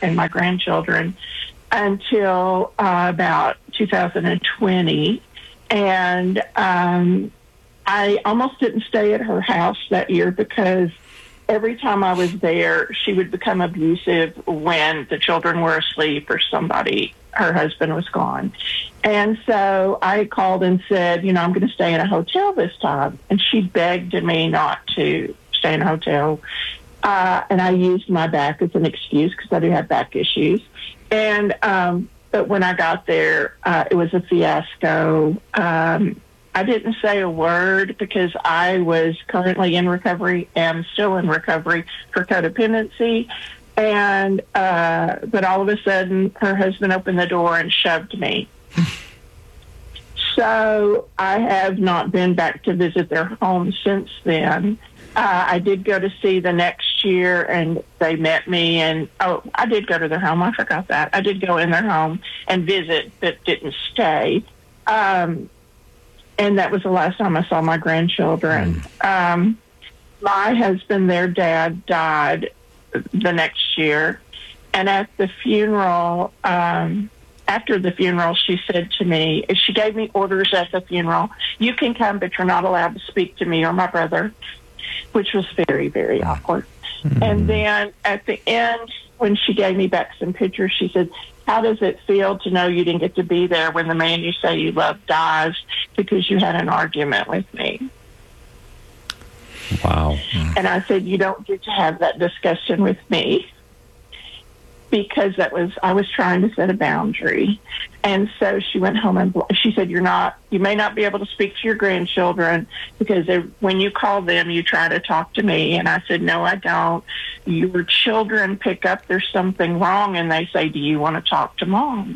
and my grandchildren until about 2020. And I almost didn't stay at her house that year because every time I was there, she would become abusive when the children were asleep or her husband was gone. And so I called and said, I'm going to stay in a hotel this time. And she begged me not to stay in a hotel. And I used my back as an excuse because I do have back issues. And but when I got there, it was a fiasco. I didn't say a word because I was currently in recovery and still in recovery for codependency. And but all of a sudden, her husband opened the door and shoved me. So I have not been back to visit their home since then. I did go to see the next year, and they met me. And, I did go to their home. I forgot that. I did go in their home and visit, but didn't stay. And that was the last time I saw my grandchildren. My husband, their dad, died the next year. And at the funeral, after the funeral, she said to me, she gave me orders at the funeral, you can come, but you're not allowed to speak to me or my brother, which was very, very awkward. And then at the end, when she gave me back some pictures, she said, how does it feel to know you didn't get to be there when the man you say you love dies because you had an argument with me? Wow. And I said, you don't get to have that discussion with me, because I was trying to set a boundary. And so she went home and she said, you may not be able to speak to your grandchildren because when you call them, you try to talk to me. And I said, no, I don't. Your children pick up there's something wrong and they say, do you want to talk to mom?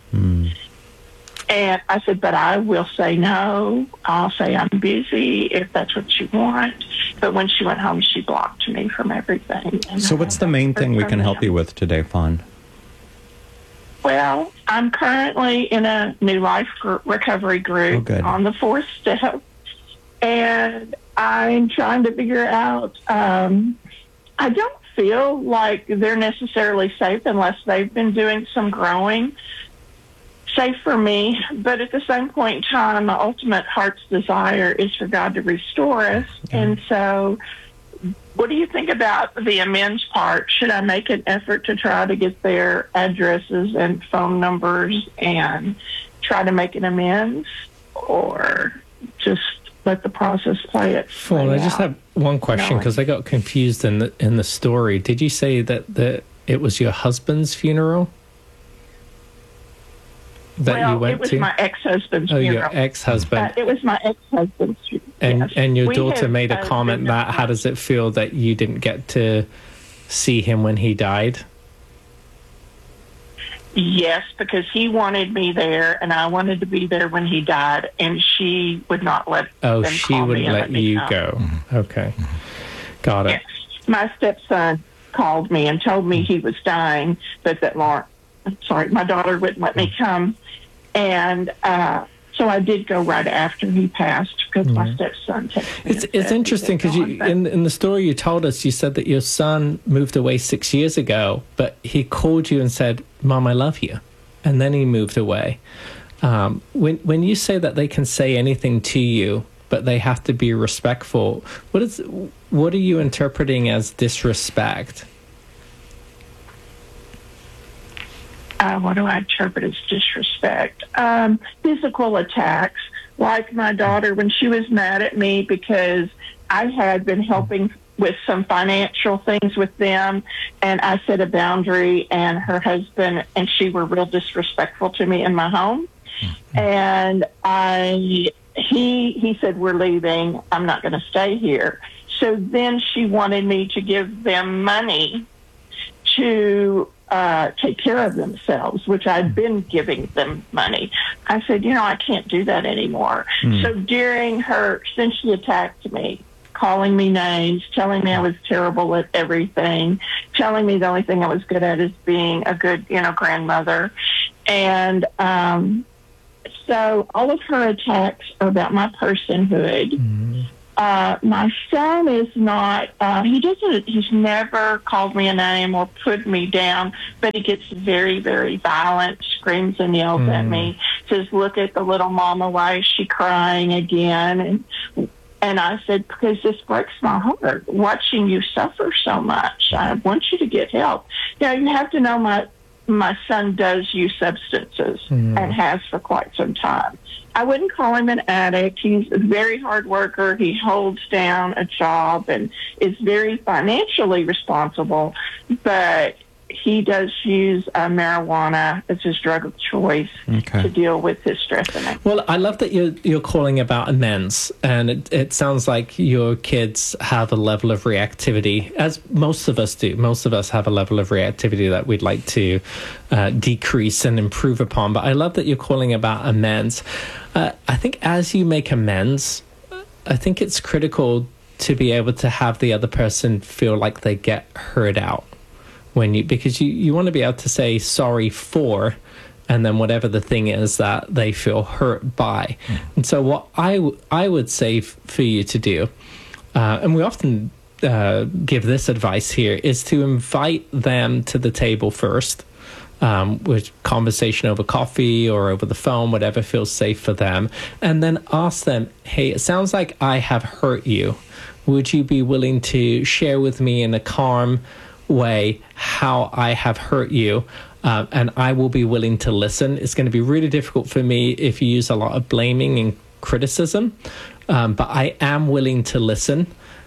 And I said, but I will say no. I'll say I'm busy if that's what you want. But when she went home, she blocked me from everything. So what's the main thing we can help you with today, Fawn? Well, I'm currently in a New Life recovery group on the 4th step. And I'm trying to figure out, I don't feel like they're necessarily safe unless they've been doing some growing. Safe for me, but at the same point in time, my ultimate heart's desire is for God to restore us. And so what do you think about the amends part? Should I make an effort to try to get their addresses and phone numbers and try to make an amends, or just let the process play it? Well, I just have one question because I got confused in the story. Did you say that it was your husband's funeral? It was my ex-husband's funeral. Oh, your ex-husband. It was my ex-husband's funeral. And your daughter made a comment that, how does it feel that you didn't get to see him when he died? Yes, because he wanted me there, and I wanted to be there when he died, and she would not let them she call wouldn't me let you go. Okay. Got it. Yes. My stepson called me and told me he was dying, but that my daughter wouldn't let me come. And so I did go right after he passed because my stepson texted me. It's interesting because in the story you told us, you said that your son moved away 6 years ago, but he called you and said, Mom, I love you. And then he moved away. When you say that they can say anything to you, but they have to be respectful, what are you interpreting as disrespect? What do I interpret as disrespect? Physical attacks, like my daughter when she was mad at me because I had been helping with some financial things with them, and I set a boundary, and her husband and she were real disrespectful to me in my home. And he said, we're leaving. I'm not going to stay here. So then she wanted me to give them money to take care of themselves, which I'd been giving them money. I said, I can't do that anymore. So since she attacked me, calling me names, telling me I was terrible at everything, telling me the only thing I was good at is being a good, grandmother. And so all of her attacks are about my personhood. My son is not, he's never called me a name or put me down, but he gets very, very violent, screams and yells at me, says, look at the little mama, why is she crying again? And I said, because this breaks my heart, watching you suffer so much. I want you to get help. Now, you have to know my son does use substances and has for quite some time. I wouldn't call him an addict. He's a very hard worker. He holds down a job and is very financially responsible, but he does use marijuana as his drug of choice to deal with his stress and anxiety. Well, I love that you're calling about amends, and it sounds like your kids have a level of reactivity, as most of us do. Most of us have a level of reactivity that we'd like to decrease and improve upon. But I love that you're calling about amends. I think as you make amends, I think it's critical to be able to have the other person feel like they get heard out. Because you want to be able to say sorry for, and then whatever the thing is that they feel hurt by. And so what I would say for you to do, and we often give this advice here, is to invite them to the table first, with conversation over coffee or over the phone, whatever feels safe for them, and then ask them, hey, it sounds like I have hurt you. Would you be willing to share with me in a calm way how I have hurt you, and I will be willing to listen. It's going to be really difficult for me if you use a lot of blaming and criticism, but I am willing to listen,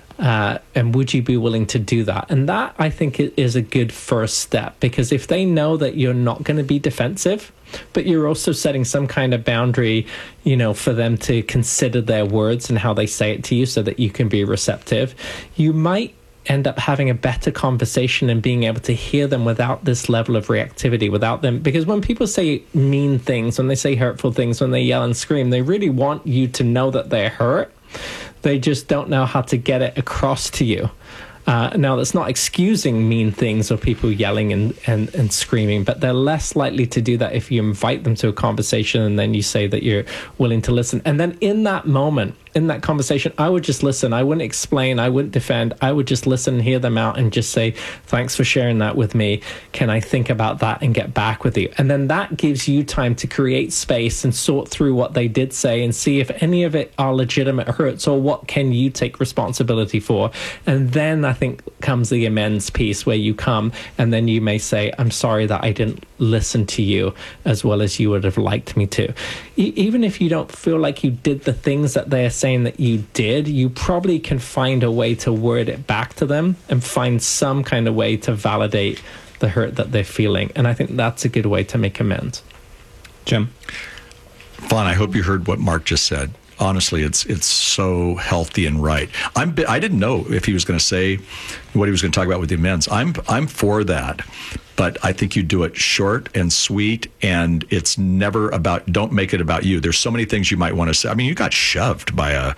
and would you be willing to do that? And that, I think, is a good first step, because if they know that you're not going to be defensive, but you're also setting some kind of boundary, for them to consider their words and how they say it to you so that you can be receptive, you might end up having a better conversation and being able to hear them without this level of reactivity, without them. Because when people say mean things, when they say hurtful things, when they yell and scream, they really want you to know that they're hurt. They just don't know how to get it across to you. Now, that's not excusing mean things or people yelling and screaming, but they're less likely to do that if you invite them to a conversation and then you say that you're willing to listen. And then in that moment, in that conversation, I would just listen. I wouldn't explain. I wouldn't defend. I would just listen, hear them out, and just say, thanks for sharing that with me. Can I think about that and get back with you? And then that gives you time to create space and sort through what they did say and see if any of it are legitimate hurts or what can you take responsibility for. And then I think comes the amends piece, where you come and then you may say, I'm sorry that I didn't listen to you as well as you would have liked me to. Even if you don't feel like you did the things that they're saying that you did, you probably can find a way to word it back to them and find some kind of way to validate the hurt that they're feeling. And I think that's a good way to make amends. Jim? Fawn, I hope you heard what Mark just said. Honestly, it's so healthy and right. I didn't know if he was going to say what he was going to talk about with the amends. I'm for that, but I think you do it short and sweet, and it's never about. Don't make it about you. There's so many things you might want to say. I mean, you got shoved by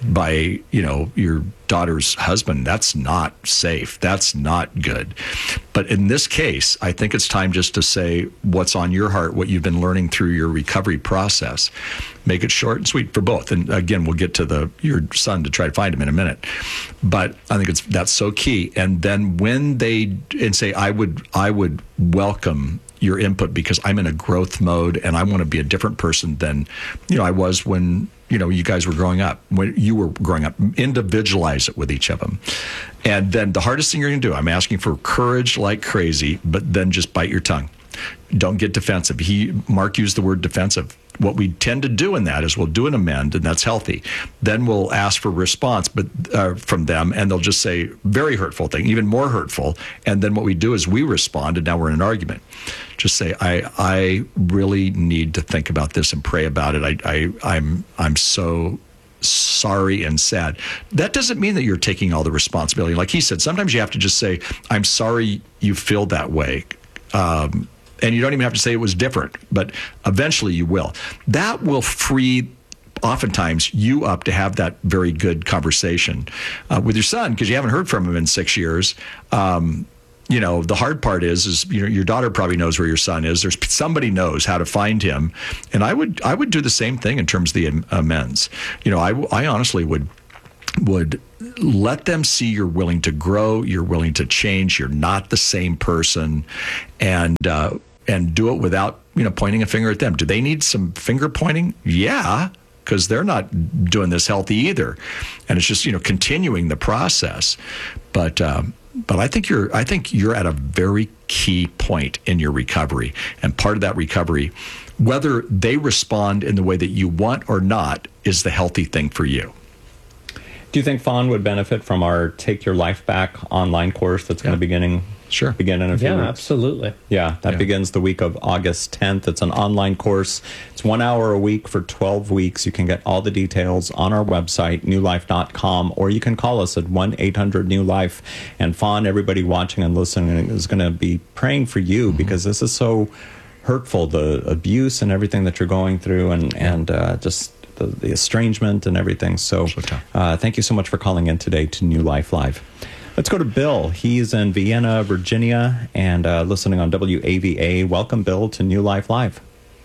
your daughter's husband. That's not safe. That's not good. But in this case, I think it's time just to say what's on your heart, what you've been learning through your recovery process. Make it short and sweet for both. And again, we'll get to your son to try to find him in a minute. But I think that's so key. And then when they say, I would welcome your input because I'm in a growth mode and I want to be a different person than I was when you guys were growing up, when you were growing up. Individualize it with each of them. And then the hardest thing you're going to do, I'm asking for courage like crazy, but then just bite your tongue. Don't get defensive. Mark used the word defensive. What we tend to do in that is we'll do an amend, and that's healthy. Then we'll ask for response, from them, and they'll just say very hurtful thing, even more hurtful. And then what we do is we respond, and now we're in an argument. Just say, I really need to think about this and pray about it. I'm so sorry and sad. That doesn't mean that you're taking all the responsibility. Like he said, sometimes you have to just say, I'm sorry you feel that way. And you don't even have to say it was different, but eventually you will. That will free, oftentimes, you up to have that very good conversation with your son, because you haven't heard from him in 6 years. The hard part is your daughter probably knows where your son is. Somebody knows how to find him. And I would do the same thing in terms of the amends. I honestly would would let them see you're willing to grow, you're willing to change, you're not the same person, and do it without pointing a finger at them. Do they need some finger pointing? Yeah, because they're not doing this healthy either, and it's just continuing the process. But I think you're at a very key point in your recovery, and part of that recovery, whether they respond in the way that you want or not, is the healthy thing for you. Do you think Fawn would benefit from our Take Your Life Back online course that's going to begin in a few weeks? Yeah, absolutely. Yeah, that begins the week of August 10th. It's an online course. It's 1 hour a week for 12 weeks. You can get all the details on our website, newlife.com, or you can call us at 1-800-NEW-LIFE. And Fawn, everybody watching and listening is going to be praying for you because this is so hurtful, the abuse and everything that you're going through, and just the estrangement and everything. So thank you so much for calling in today to New Life Live. Let's go to Bill. He's in Vienna, Virginia, and listening on WAVA. Welcome, Bill, to New Life Live.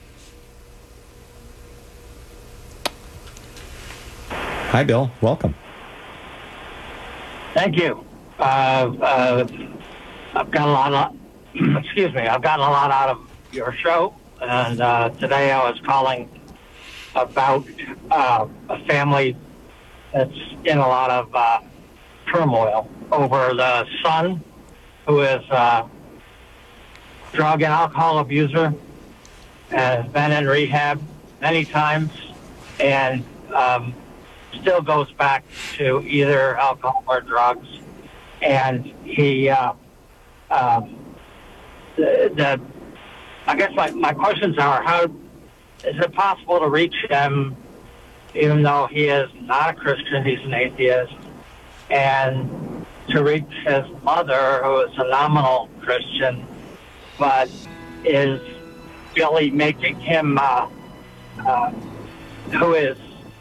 Hi, Bill. Welcome. Thank you. I've gotten a lot out of your show, and today I was calling about a family that's in a lot of turmoil over the son who is a drug and alcohol abuser and has been in rehab many times and still goes back to either alcohol or drugs. And he, I guess my questions are, how is it possible to reach him, even though he is not a Christian, he's an atheist, and to reach his mother, who is a nominal Christian, but is really making him, who is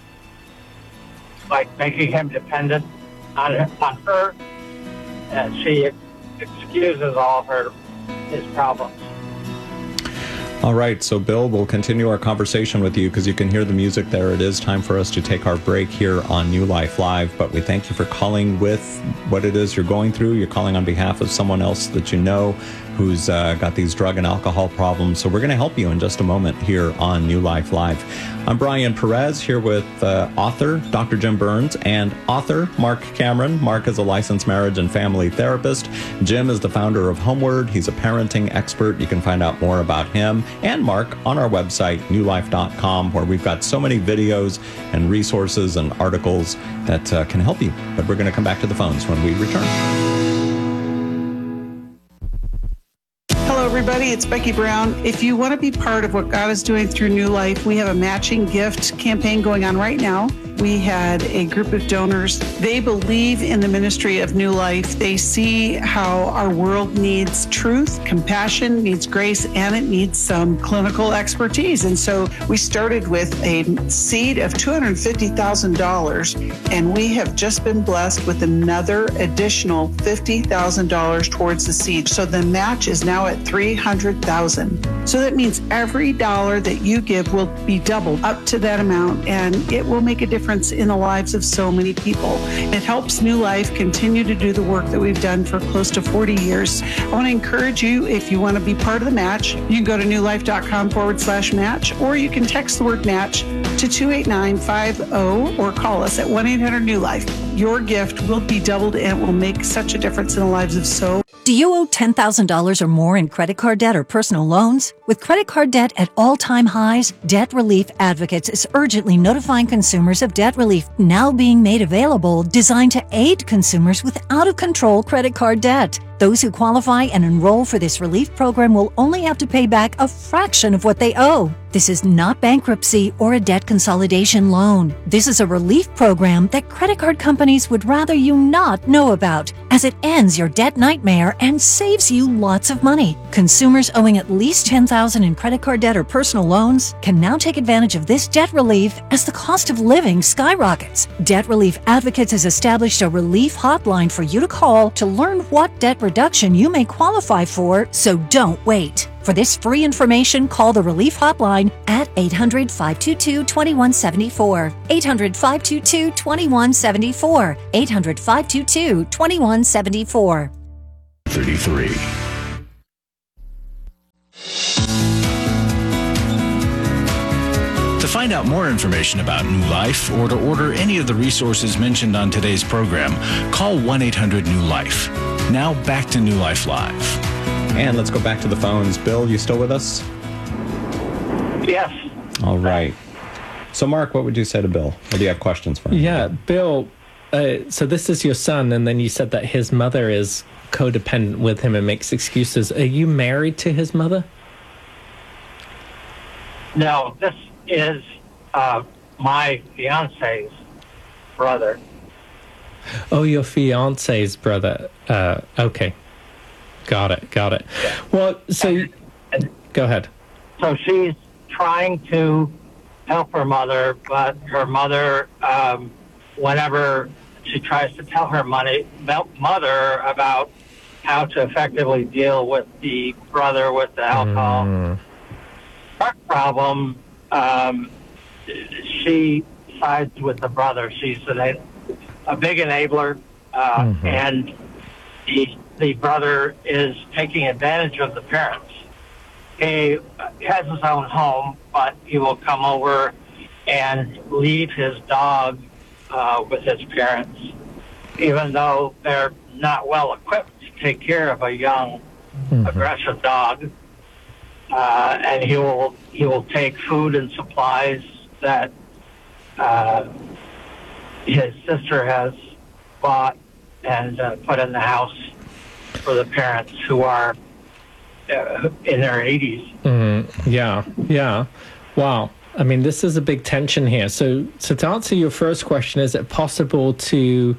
making him dependent on her, and she excuses all of his problems. All right, so Bill, we'll continue our conversation with you because you can hear the music there. It is time for us to take our break here on New Life Live, but we thank you for calling with what it is you're going through. You're calling on behalf of someone else that you know who's got these drug and alcohol problems. So we're going to help you in just a moment here on New Life Live. I'm Brian Perez here with author Dr. Jim Burns and author Mark Cameron. Mark is a licensed marriage and family therapist. Jim is the founder of Homeward. He's a parenting expert. You can find out more about him and Mark on our website, newlife.com, where we've got so many videos and resources and articles that can help you. But we're going to come back to the phones when we return. Hello, everybody. It's Becky Brown. If you want to be part of what God is doing through New Life, we have a matching gift campaign going on right now. We had a group of donors. They believe in the ministry of New Life. They see how our world needs truth, compassion, needs grace, and it needs some clinical expertise. And so we started with a seed of $250,000, and we have just been blessed with another additional $50,000 towards the seed. So the match is now at $300,000. So that means every dollar that you give will be doubled up to that amount, and it will make a difference in the lives of so many people. It helps New Life continue to do the work that we've done for close to 40 years. I want to encourage you, if you want to be part of the match, you can go to newlife.com/match, or you can text the word match to 28950 or call us at 1-800-NEW-LIFE. Your gift will be doubled and it will make such a difference in the lives of so. Do you owe $10,000 or more in credit card debt or personal loans? With credit card debt at all-time highs, Debt Relief Advocates is urgently notifying consumers of debt relief now being made available, designed to aid consumers with out-of-control credit card debt. Those who qualify and enroll for this relief program will only have to pay back a fraction of what they owe. This is not bankruptcy or a debt consolidation loan. This is a relief program that credit card companies would rather you not know about, as it ends your debt nightmare and saves you lots of money. Consumers owing at least $10,000 in credit card debt or personal loans can now take advantage of this debt relief as the cost of living skyrockets. Debt Relief Advocates has established a relief hotline for you to call to learn what debt relief reduction you may qualify for, so don't wait. For this free information, call the Relief Hotline at 800-522-2174. 800-522-2174. 800-522-2174. 33. To find out more information about New Life or to order any of the resources mentioned on today's program, call 1-800-NEW-LIFE. Now back to New Life Live. And let's go back to the phones. Bill, you still with us? Yes. All right. So, Mark, what would you say to Bill? Or do you have questions for him? Yeah, Bill, so this is your son, and then you said that his mother is codependent with him and makes excuses. Are you married to his mother? No, this is my fiance's brother. Oh, your fiance's brother. Okay. Got it. Yeah. Well, so go ahead. So she's trying to help her mother, but her mother, whenever she tries to tell her mother about how to effectively deal with the brother with the alcohol drug problem, she sides with the brother. She's a big enabler, and the brother is taking advantage of the parents. He has his own home, but he will come over and leave his dog with his parents, even though they're not well equipped to take care of a young, aggressive dog. And he will take food and supplies that his sister has bought and put in the house for the parents who are in their 80s. Yeah. Wow. I mean, this is a big tension here. So to answer your first question, is it possible to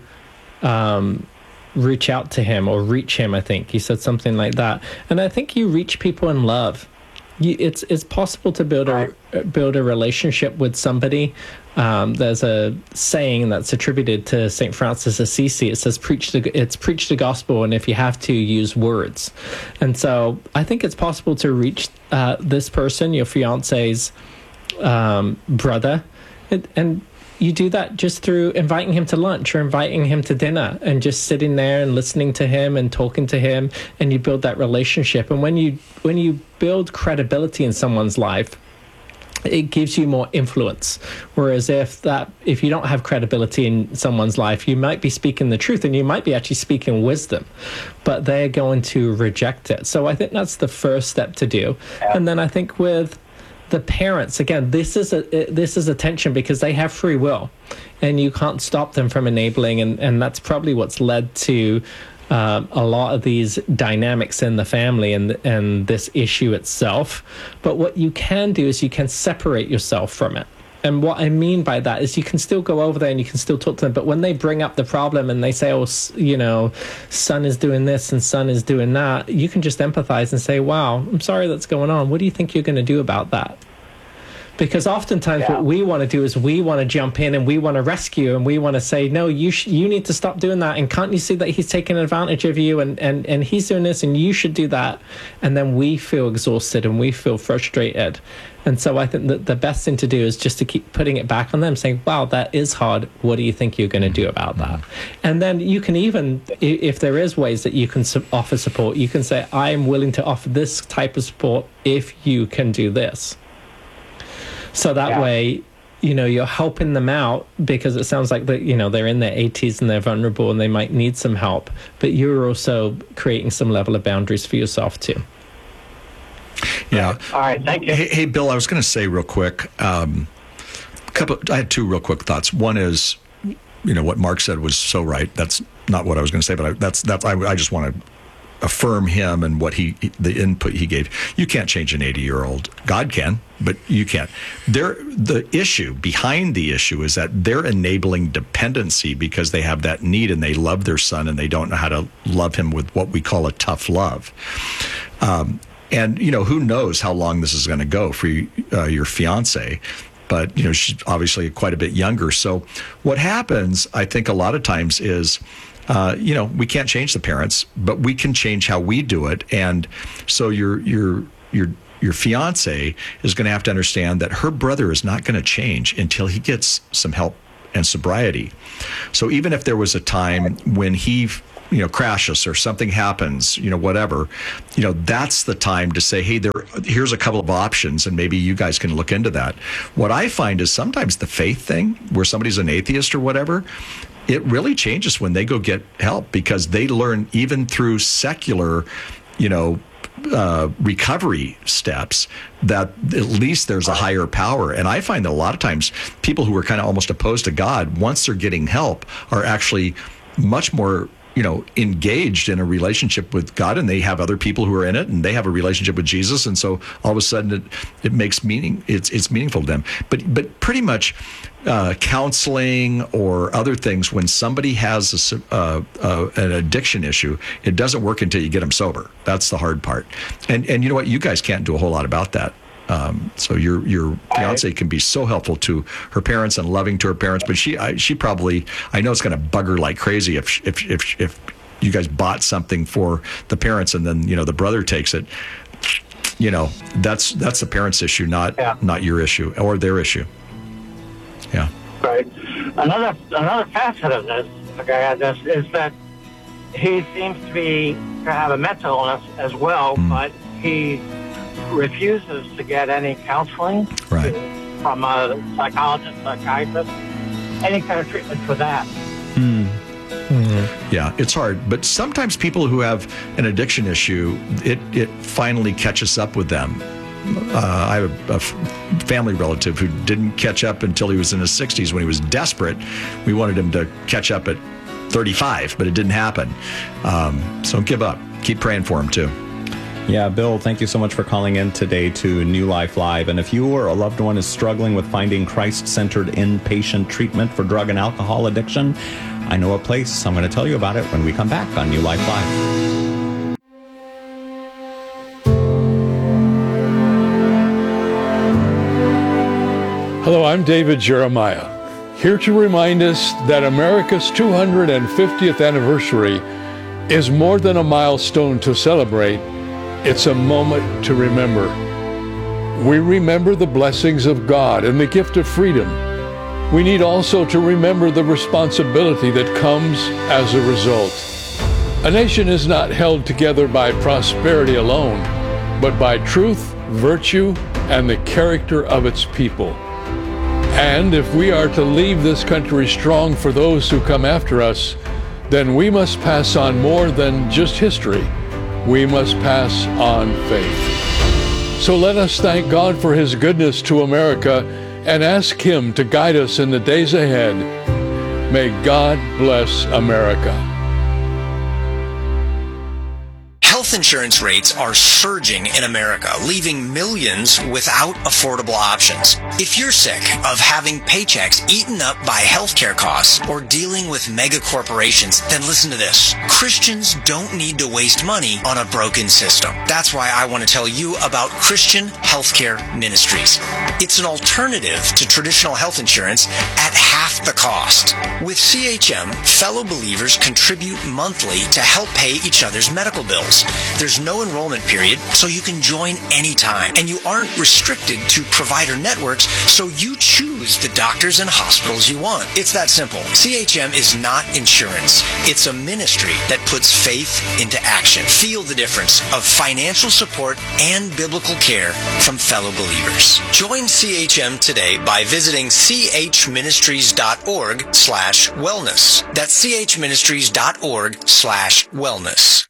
reach out to him or reach him? I think you said something like that. And I think you reach people in love. It's possible to build a relationship with somebody. There's a saying that's attributed to St. Francis Assisi. It says, preach the gospel, and if you have to, use words. And so I think it's possible to reach this person, your fiance's brother, and you do that just through inviting him to lunch or inviting him to dinner and just sitting there and listening to him and talking to him, and you build that relationship. And when you build credibility in someone's life, it gives you more influence. Whereas if you don't have credibility in someone's life, you might be speaking the truth and you might be actually speaking wisdom, but they're going to reject it. So I think that's the first step to do. Yeah. And then I think with the parents, again, this is a tension because they have free will and you can't stop them from enabling. And that's probably what's led to a lot of these dynamics in the family and this issue itself. But what you can do is you can separate yourself from it. And what I mean by that is you can still go over there and you can still talk to them. But when they bring up the problem and they say, oh, son is doing this and son is doing that, you can just empathize and say, wow, I'm sorry that's going on. What do you think you're going to do about that? Because oftentimes what we want to do is we want to jump in and we want to rescue and we want to say, no, you need to stop doing that. And can't you see that he's taking advantage of you and he's doing this and you should do that? And then we feel exhausted and we feel frustrated. And so I think that the best thing to do is just to keep putting it back on them, saying, wow, that is hard. What do you think you're going to do about that? And then you can even, if there is ways that you can offer support, you can say, I am willing to offer this type of support if you can do this. So that way, you're helping them out because it sounds like that, they're in their 80s and they're vulnerable and they might need some help. But you're also creating some level of boundaries for yourself too. Yeah. All right. Thank you. Hey, Bill, I was going to say real quick, I had two real quick thoughts. One is, what Mark said was so right. That's not what I was going to say, but I just want to affirm him and what the input he gave. You can't change an 80-year-old. God can, but you can't. The issue behind the issue is that they're enabling dependency because they have that need and they love their son and they don't know how to love him with what we call a tough love. And who knows how long this is going to go for your fiance. But, she's obviously quite a bit younger. So what happens, I think, a lot of times is we can't change the parents, but we can change how we do it. And so your fiance is going to have to understand that her brother is not going to change until he gets some help and sobriety. So even if there was a time when he crashes or something happens, whatever, that's the time to say, hey, here's a couple of options, and maybe you guys can look into that. What I find is sometimes the faith thing, where somebody's an atheist or whatever, it really changes when they go get help, because they learn even through secular, recovery steps that at least there's a higher power. And I find that a lot of times people who are kind of almost opposed to God, once they're getting help, are actually much more engaged in a relationship with God, and they have other people who are in it, and they have a relationship with Jesus, and so all of a sudden it makes meaning. It's meaningful to them. But pretty much counseling or other things, when somebody has an addiction issue, it doesn't work until you get them sober. That's the hard part. And you know what? You guys can't do a whole lot about that. So your fiance can be so helpful to her parents and loving to her parents, but she probably, I know it's going to bug her like crazy if you guys bought something for the parents and then the brother takes it. That's the parents' issue, not your issue or their issue. Yeah. Right. Another facet of this, is that he seems to have a mental illness as well, but he refuses to get any counseling from a psychologist, psychiatrist, any kind of treatment for that. Yeah, it's hard. But sometimes people who have an addiction issue, it finally catches up with them. I have a family relative who didn't catch up until he was in his 60s when he was desperate. We wanted him to catch up at 35, but it didn't happen. So don't give up. Keep praying for him, too. Yeah, Bill, thank you so much for calling in today to New Life Live. And if you or a loved one is struggling with finding Christ-centered inpatient treatment for drug and alcohol addiction, I know a place. I'm going to tell you about it when we come back on New Life Live. Hello, I'm David Jeremiah, here to remind us that America's 250th anniversary is more than a milestone to celebrate. It's a moment to remember. We remember the blessings of God and the gift of freedom. We need also to remember the responsibility that comes as a result. A nation is not held together by prosperity alone, but by truth, virtue, and the character of its people. And if we are to leave this country strong for those who come after us, then we must pass on more than just history. We must pass on faith. So let us thank God for His goodness to America and ask Him to guide us in the days ahead. May God bless America. Health insurance rates are surging in America, leaving millions without affordable options. If you're sick of having paychecks eaten up by healthcare costs or dealing with mega corporations, then listen to this. Christians don't need to waste money on a broken system. That's why I want to tell you about Christian Healthcare Ministries. It's an alternative to traditional health insurance at half the cost. With CHM, fellow believers contribute monthly to help pay each other's medical bills. There's no enrollment period, so you can join anytime. And you aren't restricted to provider networks, so you choose the doctors and hospitals you want. It's that simple. CHM is not insurance. It's a ministry that puts faith into action. Feel the difference of financial support and biblical care from fellow believers. Join CHM today by visiting chministries.org/wellness. That's chministries.org/wellness.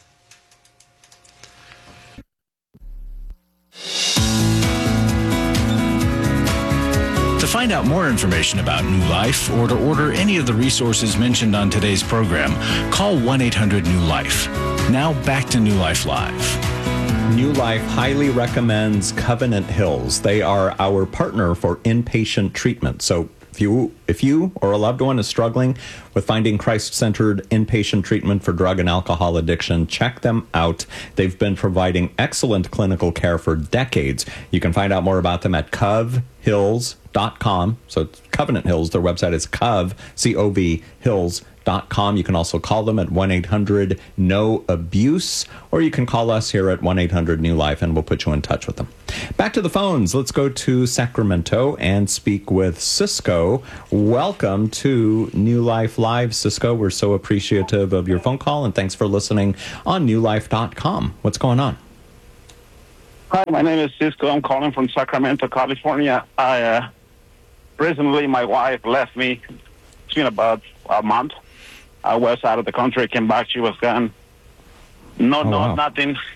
To find out more information about New Life or to order any of the resources mentioned on today's program, call 1-800-NEW-LIFE. Now back to New Life Live. New Life highly recommends Covenant Hills. They are our partner for inpatient treatment. So if you or a loved one is struggling with finding Christ-centered inpatient treatment for drug and alcohol addiction, check them out. They've been providing excellent clinical care for decades. You can find out more about them at covhills.com. So it's Covenant Hills. Their website is cov, C-O-V, hills.com. newlife.com. You can also call them at 1-800-NO-ABUSE, or you can call us here at 1-800-NEW-LIFE, and we'll put you in touch with them. Back to the phones. Let's go to Sacramento and speak with Cisco. Welcome to New Life Live, Cisco. We're so appreciative of your phone call, and thanks for listening on newlife.com. What's going on? Hi, my name is Cisco. I'm calling from Sacramento, California. Recently, my wife left me. It's been about a month. I was out of the country, came back, she was gone. Nothing.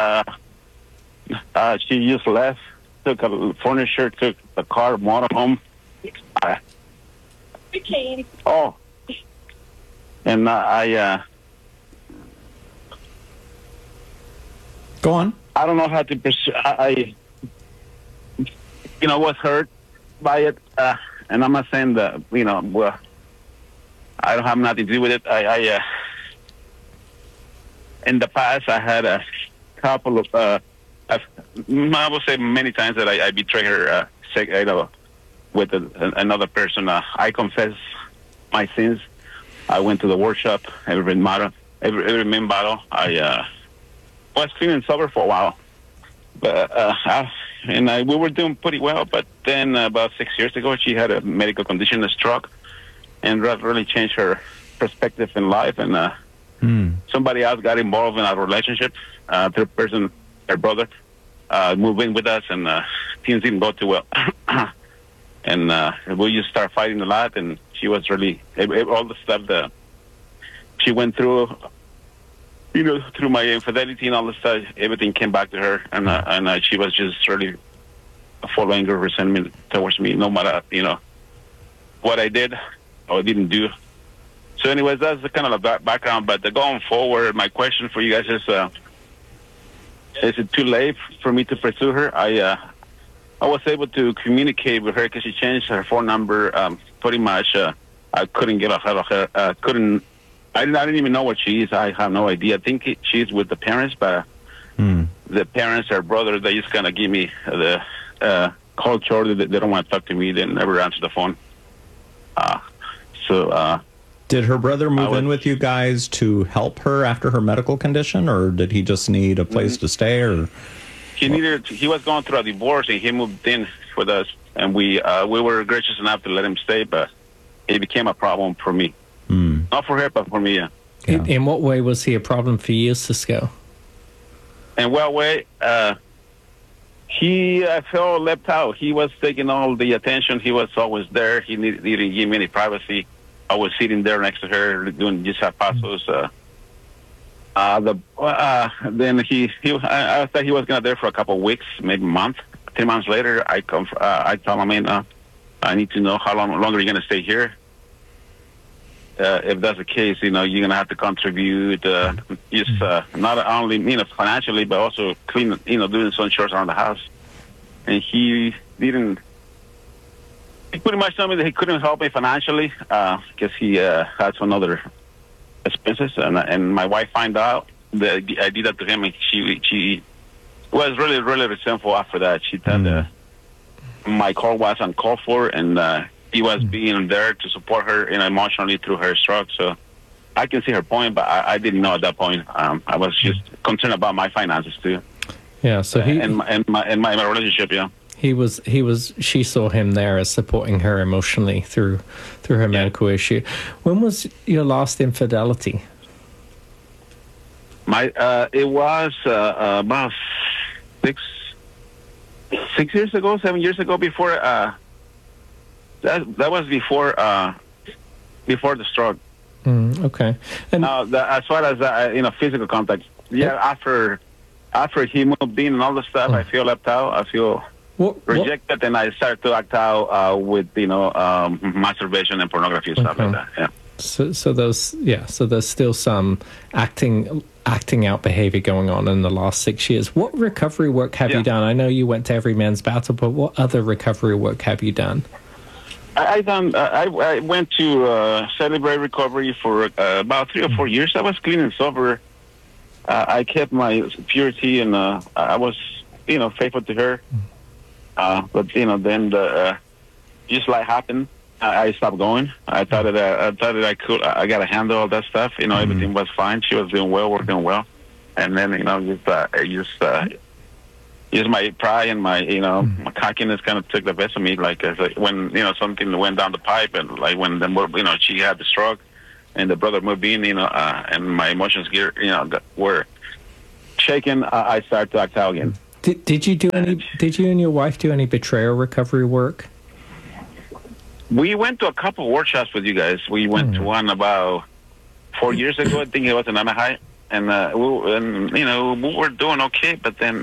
She just left, took a furniture, took the car, motorhome. And Go on. I don't know how to pursue. I was hurt by it, and I'm not saying that, well, I don't have nothing to do with it. I in the past, I had a couple of, I will say many times that I betrayed her, with another person. I confess my sins. I went to the workshop, every main battle. I was clean and sober for a while, but we were doing pretty well. But then about 6 years ago, she had a medical condition, a stroke, and that really changed her perspective in life. And somebody else got involved in our relationship. The person, her brother, moved in with us, and things didn't go too well. And we just started fighting a lot, and she was really all the stuff that she went through. Through my infidelity and all this stuff, everything came back to her, and she was just really full of anger, resentment towards me, no matter, what I did or didn't do. So anyways, that's the kind of the background. But going forward, my question for you guys is it too late for me to pursue her? I was able to communicate with her because she changed her phone number. Pretty much, I couldn't get a hold of her. I didn't even know what she is. I have no idea. I think she's with the parents, but the parents, her brother, they just kind of give me the culture. They don't want to talk to me. They never answer the phone. Did her brother move in with you guys to help her after her medical condition, or did he just need a place to stay? Or he was going through a divorce, and he moved in with us, and we were gracious enough to let him stay, but it became a problem for me. Not for her, but for me, yeah. In what way was he a problem for you, Cisco? In what way? He felt left out. He was taking all the attention. He was always there. He didn't give me any privacy. I was sitting there next to her doing just pasos. Then I thought he was going to there for a couple of weeks, maybe a month. 3 months later, I told him, I need to know how long longer you're going to stay here. If that's the case, you're going to have to contribute, not only, financially, but also clean, doing some chores around the house. And he pretty much told me that he couldn't help me financially, because he had some other expenses. And my wife found out that I did that to him, and she was really, really resentful after that. She thought my call was uncalled for, and he was being there to support her emotionally through her stroke. So I can see her point, but I didn't know at that point. I was just concerned about my finances too. Yeah. So and my relationship. Yeah. She saw him there as supporting her emotionally through her medical issue. When was your last infidelity? It was about 6 years ago, 7 years ago. Before that was before the stroke. Okay. And as far as physical contact, after he moved in and all the stuff, I feel left out. I feel rejected, and I started to act out with masturbation and pornography and stuff like that. Yeah. So there's still some acting out behavior going on in the last 6 years. What recovery work have you done? I know you went to Every Man's Battle, but what other recovery work have you done? I went to Celebrate Recovery for about 3 or 4 years. I was clean and sober. I kept my purity, and I was, faithful to her. But then just life happened, I stopped going. I thought that I got to handle all that stuff. Everything was fine. She was doing well, working well. And then, just my pride and my cockiness kind of took the best of me. Like when, something went down the pipe, and like when she had the stroke and the brother moved in, and my emotions were shaken, I started to act out again. Did you and your wife do any betrayal recovery work? We went to a couple of workshops with you guys. We went to one about 4 years ago. I think it was in Anaheim, and we were doing okay. But then,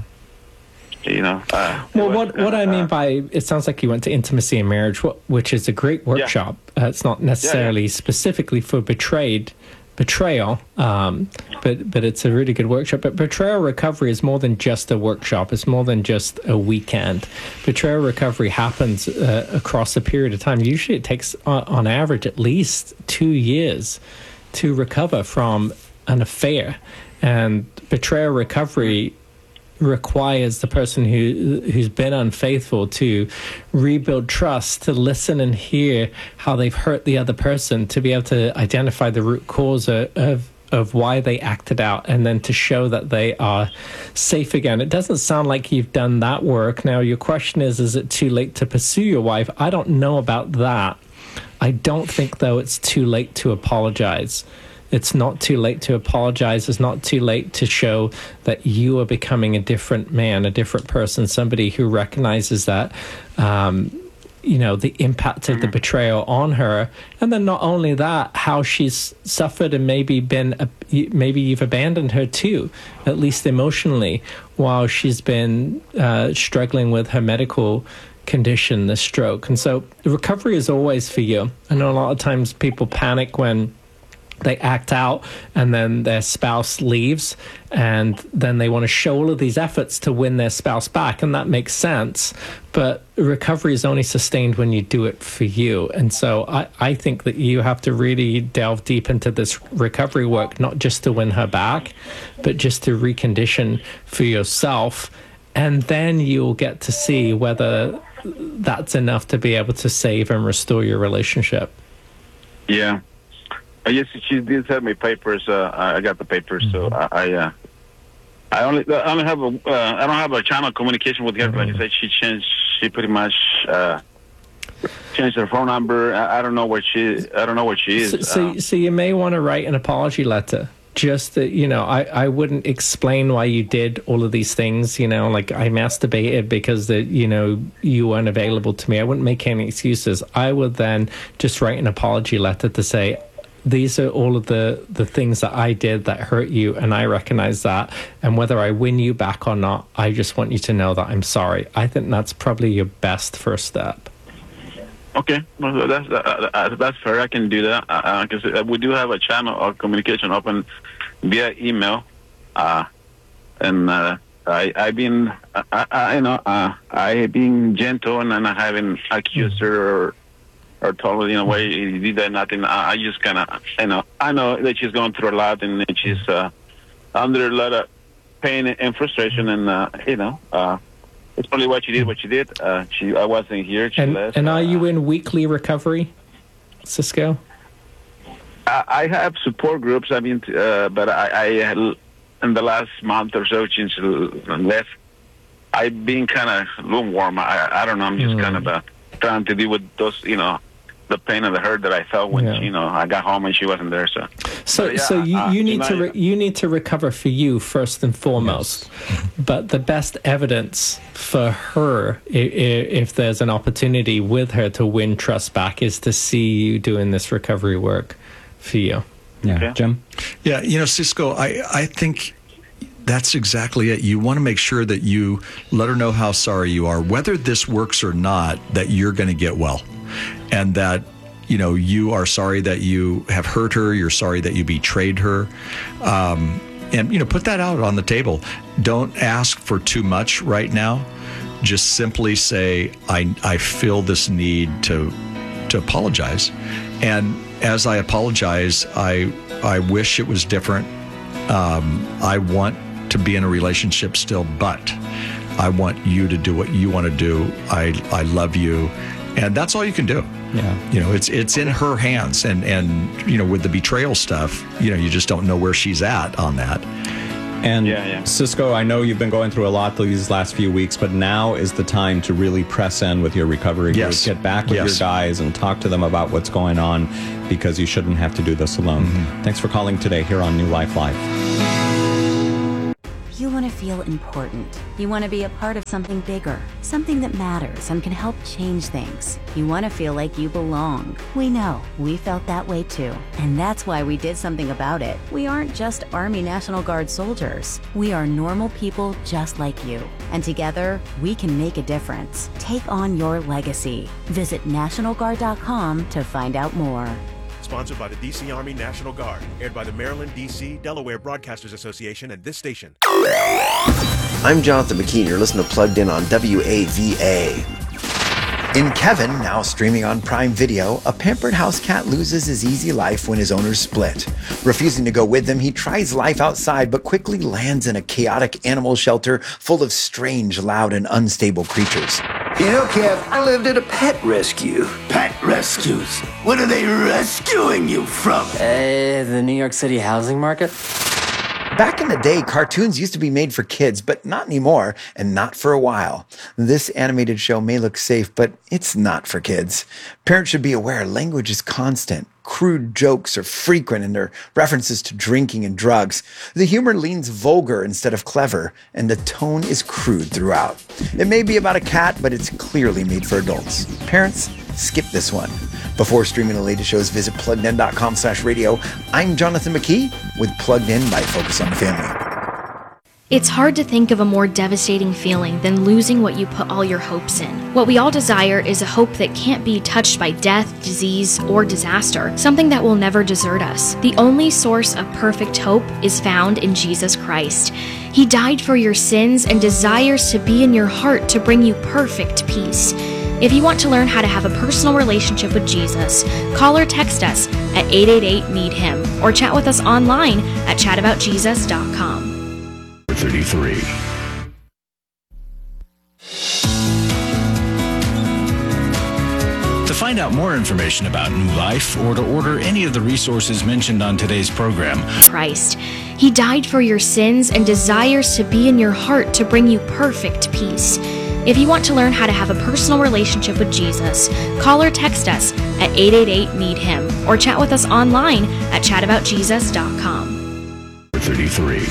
what I mean by it sounds like you went to Intimacy and Marriage, which is a great workshop. Yeah. It's not necessarily specifically for betrayal, but it's a really good workshop. But betrayal recovery is more than just a workshop. It's more than just a weekend. Betrayal recovery happens across a period of time. Usually it takes, on average, at least 2 years to recover from an affair. And betrayal recovery requires the person who's been unfaithful to rebuild trust, to listen and hear how they've hurt the other person, to be able to identify the root cause of why they acted out, and then to show that they are safe again. It doesn't sound like you've done that work. Now, your question is it too late to pursue your wife? I don't know about that. I don't think, though, it's too late to apologize. It's not too late to apologize. It's not too late to show that you are becoming a different man, a different person, somebody who recognizes that, the impact of the betrayal on her. And then not only that, how she's suffered and maybe you've abandoned her too, at least emotionally, while she's been struggling with her medical condition, the stroke. And so the recovery is always for you. I know a lot of times people panic when they act out and then their spouse leaves, and then they want to show all of these efforts to win their spouse back, and that makes sense. But recovery is only sustained when you do it for you. And so I think that you have to really delve deep into this recovery work, not just to win her back, but just to recondition for yourself. And then you'll get to see whether that's enough to be able to save and restore your relationship. Yeah. Yes, she did send me papers. I got the papers, so I don't have a channel of communication with her. Like I said, she pretty much changed her phone number. I don't know where she is. So you may want to write an apology letter. Just that, I wouldn't explain why you did all of these things, like I masturbated because you weren't available to me. I wouldn't make any excuses. I would then just write an apology letter to say, these are all of the things that I did that hurt you, and I recognize that. And whether I win you back or not, I just want you to know that I'm sorry. I think that's probably your best first step. Okay, well, that's fair. I can do that because we do have a channel of communication open via email, and I've been gentle, and I haven't accused her or told her, why you did that, nothing. I just kind of, I know that she's going through a lot, and that she's under a lot of pain and frustration, and it's probably what she did. I wasn't here. She left. And are you in weekly recovery, Cisco? I have support groups. I mean, but I in the last month or so since she left, I've been kind of lukewarm. I don't know. I'm just kind of trying to deal with those, the pain and the hurt that I felt when I got home and she wasn't there. So you need to recover for you first and foremost. Yes. But the best evidence for her, if there's an opportunity with her to win trust back, is to see you doing this recovery work for you. Yeah, okay. Jim. Yeah, Cisco, I think that's exactly it. You want to make sure that you let her know how sorry you are, whether this works or not, that you're going to get well. And that, you are sorry that you have hurt her. You're sorry that you betrayed her. And put that out on the table. Don't ask for too much right now. Just simply say, I feel this need to apologize. And as I apologize, I wish it was different. I want to be in a relationship still, but I want you to do what you want to do. I love you. And that's all you can do. Yeah. You know, it's in her hands, and you know, with the betrayal stuff, you know, you just don't know where she's at on that. And Cisco, I know you've been going through a lot these last few weeks, but now is the time to really press in with your recovery. Yes. Get back with your guys and talk to them about what's going on, because you shouldn't have to do this alone. Thanks for calling today here on New Life Live. You want to feel important. You want to be a part of something bigger, something that matters and can help change things. You want to feel like you belong. We know. We felt that way too. And that's why we did something about it. We aren't just Army National Guard soldiers. We are normal people just like you. And together, we can make a difference. Take on your legacy. Visit NationalGuard.com to find out more. Sponsored by the D.C. Army National Guard. Aired by the Maryland, D.C., Delaware Broadcasters Association and this station. I'm Jonathan McKee. You're listening to Plugged In on WAVA. In Kevin, now streaming on Prime Video, a pampered house cat loses his easy life when his owners split. Refusing to go with them, he tries life outside but quickly lands in a chaotic animal shelter full of strange, loud, and unstable creatures. You know, Kev, I lived at a pet rescue. Pet rescues? What are they rescuing you from? The New York City housing market? Back in the day, cartoons used to be made for kids, but not anymore, and not for a while. This animated show may look safe, but it's not for kids. Parents should be aware language is constant. Crude jokes are frequent in their references to drinking and drugs. The humor leans vulgar instead of clever, and the tone is crude throughout. It may be about a cat, but it's clearly made for adults. Parents, skip this one. Before streaming the latest shows, visit PluggedIn.com/radio. I'm Jonathan McKee with Plugged In by Focus on the Family. It's hard to think of a more devastating feeling than losing what you put all your hopes in. What we all desire is a hope that can't be touched by death, disease, or disaster, something that will never desert us. The only source of perfect hope is found in Jesus Christ. He died for your sins and desires to be in your heart to bring you perfect peace. If you want to learn how to have a personal relationship with Jesus, call or text us at 888-NEED-HIM or chat with us online at chataboutjesus.com. 33. To find out more information about New Life or to order any of the resources mentioned on today's program, Christ. He died for your sins and desires to be in your heart to bring you perfect peace. If you want to learn how to have a personal relationship with Jesus, call or text us at 888-NEED-HIM or chat with us online at chataboutjesus.com. 33.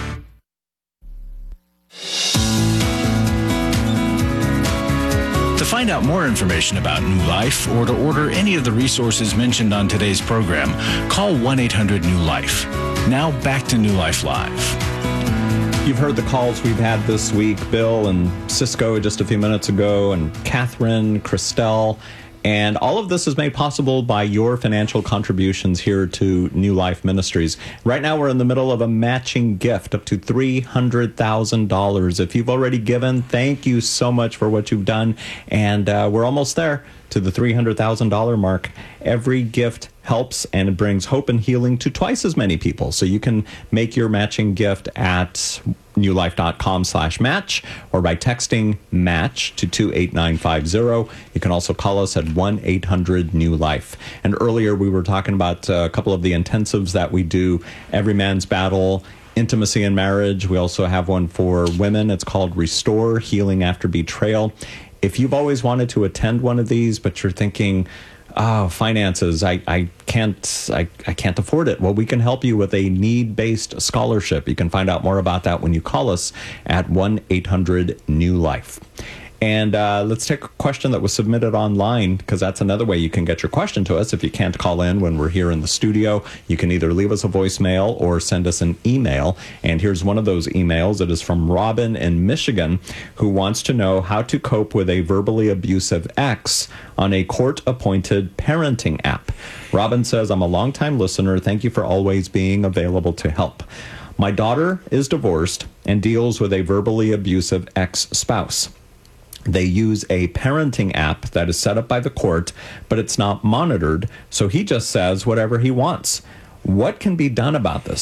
To find out more information about New Life or to order any of the resources mentioned on today's program, call 1-800-NEW-LIFE. Now back to New Life Live. You've heard the calls we've had this week, Bill and Cisco just a few minutes ago, and Catherine, Christelle. And all of this is made possible by your financial contributions here to New Life Ministries. Right now, we're in the middle of a matching gift up to $300,000. If you've already given, thank you so much for what you've done. And we're almost there to the $300,000 mark. Every gift helps, and it brings hope and healing to twice as many people. So you can make your matching gift at newlife.com/match or by texting match to 28950. You can also call us at 1-800-NEW-LIFE. And earlier we were talking about a couple of the intensives that we do, Every Man's Battle, Intimacy in Marriage. We also have one for women. It's called Restore, Healing After Betrayal. If you've always wanted to attend one of these, but you're thinking, oh, finances, I can't afford it. Well, we can help you with a need-based scholarship. You can find out more about that when you call us at 1-800-NEW-LIFE. And let's take a question that was submitted online, because that's another way you can get your question to us. If you can't call in when we're here in the studio, you can either leave us a voicemail or send us an email. And here's one of those emails. It is from Robin in Michigan, who wants to know how to cope with a verbally abusive ex on a court-appointed parenting app. Robin says, I'm a longtime listener. Thank you for always being available to help. My daughter is divorced and deals with a verbally abusive ex-spouse. They use a parenting app that is set up by the court, but it's not monitored, so he just says whatever he wants. What can be done about this?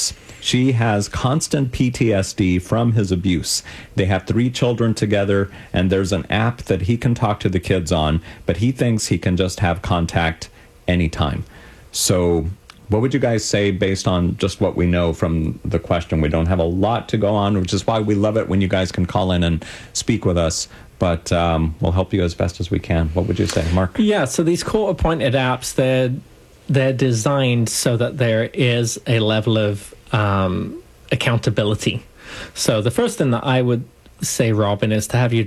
She has constant PTSD from his abuse. They have 3 children together, and there's an app that he can talk to the kids on, but he thinks he can just have contact anytime. So what would you guys say based on just what we know from the question? We don't have a lot to go on, which is why we love it when you guys can call in and speak with us. But we'll help you as best as we can. What would you say, Mark? Yeah, so these court-appointed apps, they're designed so that there is a level of accountability. So the first thing that I would say, Robin, is to have your